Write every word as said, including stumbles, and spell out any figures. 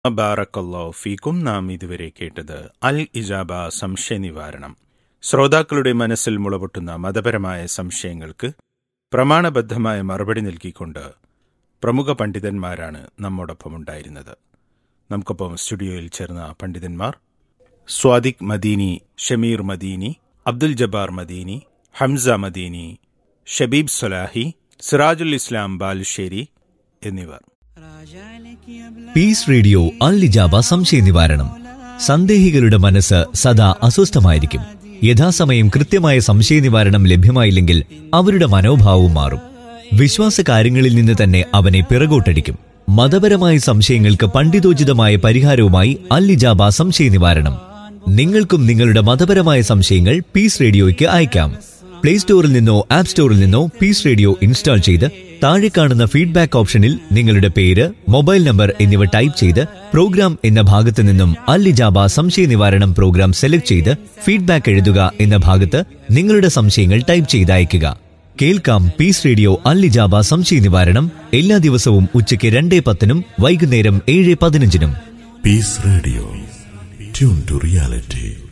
ബാറക്കല്ലാഹു ഫീക്കും. നാം ഇതുവരെ കേട്ടത് അൽ ഇജാബ സംശയ നിവാരണം. ശ്രോതാക്കളുടെ മനസ്സിൽ മുളപൊട്ടുന്ന മതപരമായ സംശയങ്ങൾക്ക് പ്രമാണബദ്ധമായ മറുപടി നൽകിക്കൊണ്ട് പ്രമുഖ പണ്ഡിതന്മാരാണ് നമ്മോടൊപ്പം ഉണ്ടായിരുന്നത്. നമുക്കൊപ്പം സ്റ്റുഡിയോയിൽ ചേർന്ന പണ്ഡിതന്മാർ സ്വാദിഖ് മദീനി, ഷമീർ മദീനി, അബ്ദുൽ ജബ്ബാർ മദീനി, ഹംസ മദീനി, ഷബീബ് സൊലാഹി, സിറാജുൽ ഇസ്ലാം ബാലുശ്ശേരി എന്നിവർ. പീസ് റേഡിയോ അൽ ഇജാബ സംശയ നിവാരണം. സന്ദേഹികളുടെ മനസ്സ് സദാ അസ്വസ്ഥമായിരിക്കും. യഥാസമയം കൃത്യമായ സംശയ നിവാരണം ലഭ്യമായില്ലെങ്കിൽ അവരുടെ മനോഭാവവും മാറും. വിശ്വാസ കാര്യങ്ങളിൽ നിന്ന് തന്നെ അവനെ പിറകോട്ടടിക്കും. മതപരമായ സംശയങ്ങൾക്ക് പണ്ഡിതോചിതമായ പരിഹാരവുമായി അൽ ഇജാബ സംശയ നിവാരണം. നിങ്ങൾക്കും നിങ്ങളുടെ മതപരമായ സംശയങ്ങൾ പീസ് റേഡിയോയ്ക്ക് അയക്കാം. പ്ലേ സ്റ്റോറിൽ നിന്നോ ആപ്പ് സ്റ്റോറിൽ നിന്നോ പീസ് റേഡിയോ ഇൻസ്റ്റാൾ ചെയ്ത് താഴെ കാണുന്ന ഫീഡ്ബാക്ക് ഓപ്ഷനിൽ നിങ്ങളുടെ പേര്, മൊബൈൽ നമ്പർ എന്നിവ ടൈപ്പ് ചെയ്ത് പ്രോഗ്രാം എന്ന ഭാഗത്ത് നിന്നും അൽ ഇജാബ സംശയ നിവാരണം പ്രോഗ്രാം സെലക്ട് ചെയ്ത് ഫീഡ്ബാക്ക് എഴുതുക എന്ന ഭാഗത്ത് നിങ്ങളുടെ സംശയങ്ങൾ ടൈപ്പ് ചെയ്ത് അയയ്ക്കുക. കേൾക്കാം പീസ് റേഡിയോ അൽ ഇജാബ സംശയ നിവാരണം എല്ലാ ദിവസവും ഉച്ചയ്ക്ക് രണ്ടേ പത്തിനും വൈകുന്നേരം ഏഴ് പതിനഞ്ചിനും. Piece radio, tune to reality.